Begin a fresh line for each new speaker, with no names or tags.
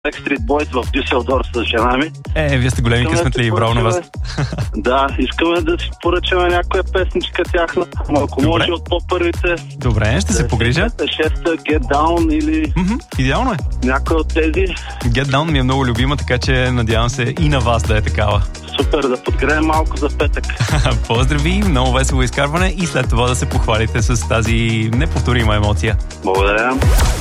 Backstreet Boys в Дюселдорф с жена ми.
Вие сте големи късметли, браво на вас.
Да, искаме да си поръчаме някоя песничка тяхна. Ако може от по-първите.
Добре, ще се погрижа.
6-та, Get Down или...
Идеално е.
Някой от тези.
Get Down ми е много любима, така че надявам се и на вас да е такава.
Супер, да подгреем малко за петък.
Поздрави, много весело изкарване и след това да се похвалите с тази неповторима емоция.
Благодаря.